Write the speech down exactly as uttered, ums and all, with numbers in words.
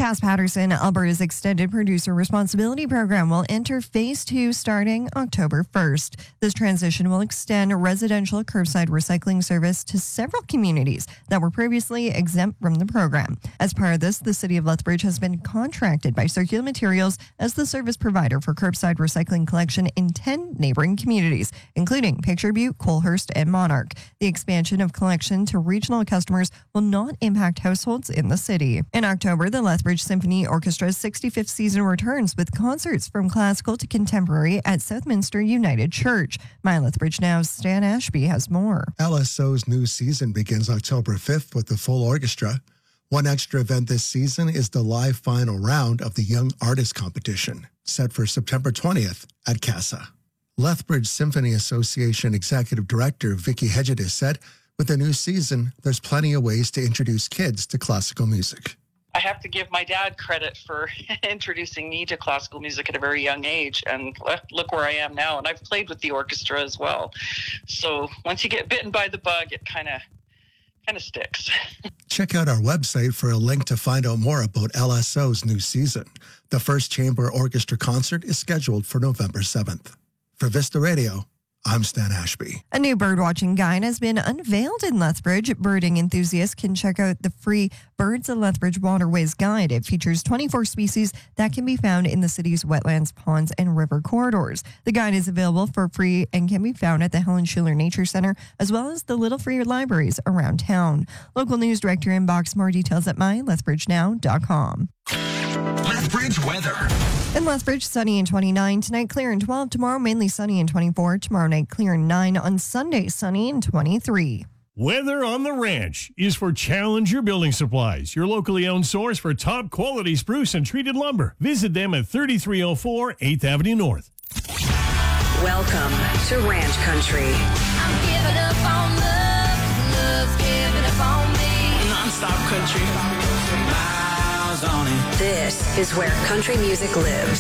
Cass Patterson, Alberta's Extended Producer Responsibility Program, will enter Phase two starting October first. This transition will extend residential curbside recycling service to several communities that were previously exempt from the program. As part of this, the City of Lethbridge has been contracted by Circular Materials as the service provider for curbside recycling collection in ten neighboring communities, including Picture Butte, Colehurst, and Monarch. The expansion of collection to regional customers will not impact households in the city. In October, the Lethbridge Symphony Orchestra's sixty-fifth season returns with concerts from classical to contemporary at Southminster United Church. My Lethbridge Now's Stan Ashby has more. L S O's new season begins October fifth with the full orchestra. One extra event this season is the live final round of the Young Artist Competition, set for September twentieth at CASA. Lethbridge Symphony Association Executive Director Vicky Hedges said, with the new season, there's plenty of ways to introduce kids to classical music. I have to give my dad credit for introducing me to classical music at a very young age, and look where I am now. And I've played with the orchestra as well. So once you get bitten by the bug, it kind of kind of sticks. Check out our website for a link to find out more about L S O's new season. The first chamber orchestra concert is scheduled for November seventh. For Vista Radio, I'm Stan Ashby. A new birdwatching guide has been unveiled in Lethbridge. Birding enthusiasts can check out the free Birds of Lethbridge Waterways Guide. It features twenty-four species that can be found in the city's wetlands, ponds, and river corridors. The guide is available for free and can be found at the Helen Schuler Nature Center, as well as the Little Free libraries around town. Local news director inbox more details at my lethbridge now dot com. Lethbridge weather. In Lethbridge, sunny and twenty-nine. Tonight, clear and twelve. Tomorrow, mainly sunny and twenty-four. Tomorrow night, clear and nine. On Sunday, sunny and twenty-three. Weather on the Ranch is for Challenger Building Supplies, your locally owned source for top quality spruce and treated lumber. Visit them at thirty-three oh four eighth Avenue North. Welcome to Ranch Country. I'm giving up on love, love's giving up on me. Non-stop country. Miles on it. This is where country music lives.